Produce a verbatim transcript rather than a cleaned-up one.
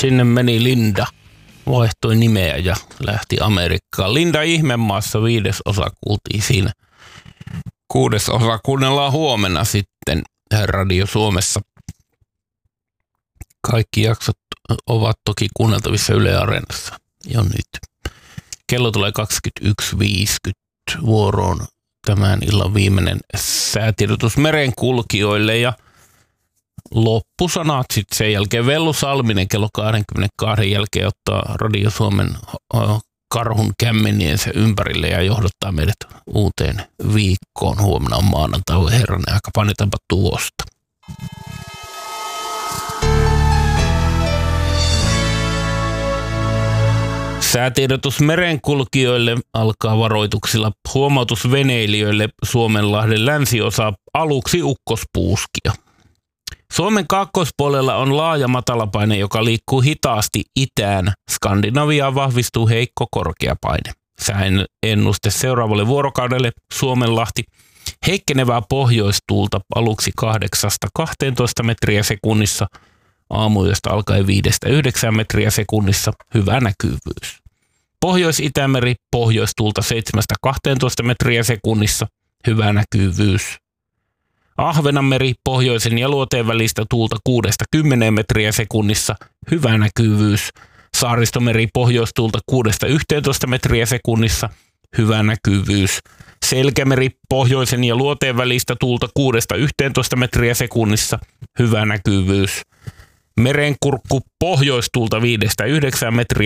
Sinne meni Linda, vaihtoi nimeä ja lähti Amerikkaan. Linda Ihmemaassa viides osa kuultiin siinä. Kuudes osa kuunnellaan huomenna sitten Radio Suomessa. Kaikki jaksot ovat toki kuunneltavissa Yle Areenassa jo nyt. Kello tulee kaksikymmentäyksi viisikymmentä vuoroon tämän illan viimeinen säätiedotus merenkulkijoille ja loppusanat sitten sen jälkeen. Vellu Salminen kello kaksikymmentäkaksi jälkeen ottaa Radio Suomen karhun kämmeniensä ympärille ja johdottaa meidät uuteen viikkoon. Huomenna on maanantai, herranen aika, panetaanpa tuosta. Säätiedotus merenkulkijoille alkaa varoituksilla. Huomautus veneilijöille Suomenlahden länsiosa aluksi ukkospuuskia. Suomen kaakkoispuolella on laaja matalapaine, joka liikkuu hitaasti itään. Skandinaviaan vahvistuu heikko korkeapaine. Sään ennuste seuraavalle vuorokaudelle Suomenlahti. Heikkenevää pohjoistuulta aluksi kahdeksasta kahteentoista metriä sekunnissa. Aamuyöstä alkaen viidestä yhdeksään metriä sekunnissa. Hyvä näkyvyys. Pohjois-Itämeri pohjoistuulta seitsemästä kahteentoista metriä sekunnissa. Hyvä näkyvyys. Ahvenanmeri pohjoisen ja luoteen välistä tuulta kuudesta kymmeneen metriä sekunnissa. Hyvä näkyvyys. Saaristomeri pohjoistuulta kuudesta yhteentoista metriä sekunnissa. Hyvä näkyvyys. Selkämeri pohjoisen ja luoteen välistä tuulta kuudesta yhteentoista metriä sekunnissa. Hyvä näkyvyys. Merenkurkku pohjoistuulta viidestä yhdeksään metriä